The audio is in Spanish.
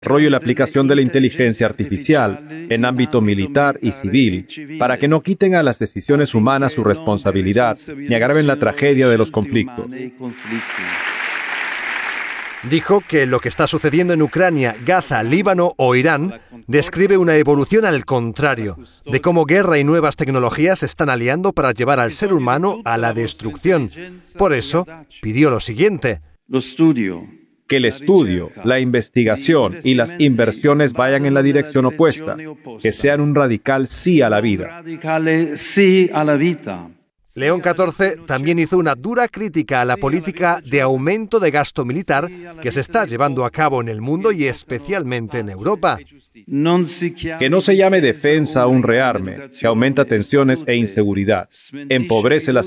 y la aplicación de la inteligencia artificial en ámbito militar y civil, para que no quiten a las decisiones humanas su responsabilidad ni agraven la tragedia de los conflictos. Dijo que lo que está sucediendo en Ucrania, Gaza, Líbano o Irán describe una evolución al contrario, de cómo guerra y nuevas tecnologías se están aliando para llevar al ser humano a la destrucción. Por eso, pidió lo siguiente: que el estudio, la investigación y las inversiones vayan en la dirección opuesta, que sean un radical sí a la vida. León XIV también hizo una dura crítica a la política de aumento de gasto militar que se está llevando a cabo en el mundo y especialmente en Europa. Que no se llame defensa a un rearme, que aumenta tensiones e inseguridad, empobrece las